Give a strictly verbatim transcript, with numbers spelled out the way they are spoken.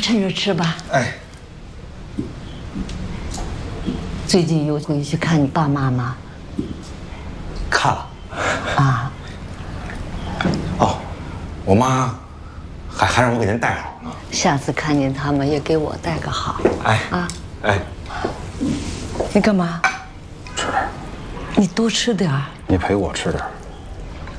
趁热吃吧。 哎， 最近有回去看你爸妈吗？ 看了。 啊。 哦，我妈还还让我给您带好呢。 下次看见他们也给我带个好。 哎啊， 哎， 你干嘛？ 吃点。 你多吃点儿。 你陪我吃点。